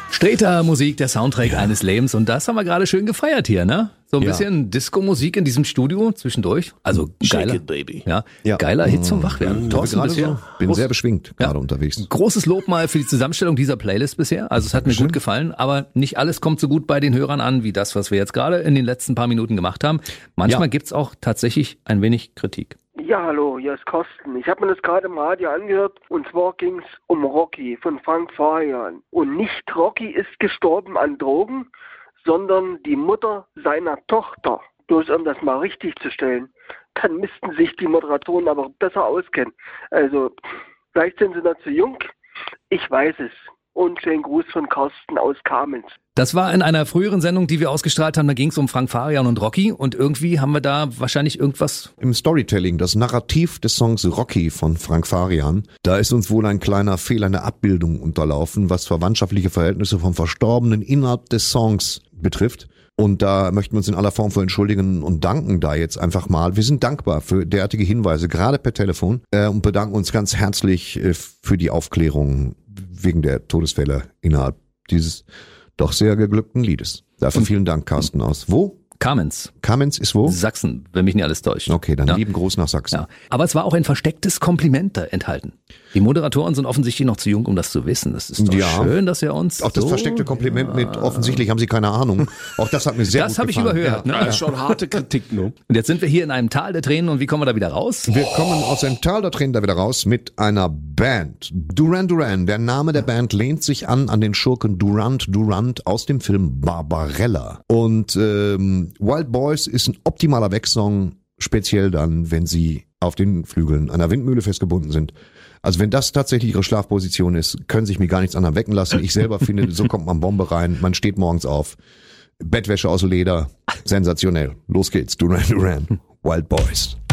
Streter Musik, der Soundtrack eines Lebens. Und das haben wir gerade schön gefeiert hier, ne? So ein Ja. bisschen Disco-Musik in diesem Studio zwischendurch. Also geiler, It, baby. Ja. geiler Hit zum Wachwerden. Thorsten, Gerade bisher bin sehr beschwingt gerade unterwegs. großes Lob mal für die Zusammenstellung dieser Playlist bisher. Also es hat mir gut gefallen, aber nicht alles kommt so gut bei den Hörern an, wie das, was wir jetzt gerade in den letzten paar Minuten gemacht haben. Manchmal gibt's auch tatsächlich ein wenig Kritik. Ja, hallo, hier ist Carsten. Ich habe mir das gerade im Radio angehört und zwar ging es um Rocky von Frank Farian. Und nicht Rocky ist gestorben an Drogen, sondern die Mutter seiner Tochter. Bloß um das mal richtig zu stellen, dann müssten sich die Moderatoren aber besser auskennen. Also, vielleicht sind sie noch zu jung, ich weiß es. Und schönen Gruß von Carsten aus Kamenz. Das war in einer früheren Sendung, die wir ausgestrahlt haben, da ging es um Frank Farian und Rocky und irgendwie haben wir da wahrscheinlich irgendwas... Im Storytelling, das Narrativ des Songs Rocky von Frank Farian, da ist uns wohl ein kleiner Fehler in der Abbildung unterlaufen, was verwandtschaftliche Verhältnisse vom Verstorbenen innerhalb des Songs betrifft. Und da möchten wir uns in aller Form für entschuldigen und danken da jetzt einfach mal. Wir sind dankbar für derartige Hinweise, gerade per Telefon, und bedanken uns ganz herzlich für die Aufklärung wegen der Todesfälle innerhalb dieses doch sehr geglückten Liedes. Dafür vielen Dank, Carsten aus. Wo? Kamenz. Kamenz ist wo? Sachsen, wenn mich nicht alles täuscht. Okay, dann Ja. lieben Gruß nach Sachsen. Ja. Aber es war auch ein verstecktes Kompliment da enthalten. Die Moderatoren sind offensichtlich noch zu jung, um das zu wissen. Das ist doch Ja. schön, dass ihr uns Auch das so versteckte Kompliment mit offensichtlich haben Sie keine Ahnung. Auch das hat mir sehr Das gut habe ich gefallen. überhört. Ne? Das ist schon harte Kritik, ne? Und jetzt sind wir hier in einem Tal der Tränen und wie kommen wir da wieder raus? Wir kommen aus dem Tal der Tränen da wieder raus mit einer Band. Duran Duran. Der Name der Band lehnt sich an den Schurken Durant aus dem Film Barbarella. Und Wild Boys ist ein optimaler Wegsong, speziell dann, wenn sie auf den Flügeln einer Windmühle festgebunden sind. Also wenn das tatsächlich ihre Schlafposition ist, können sich mir gar nichts anderem wecken lassen. Ich selber finde, so kommt man Bombe rein, man steht morgens auf. Bettwäsche aus Leder, sensationell. Los geht's, Duran Duran, Wild Boys.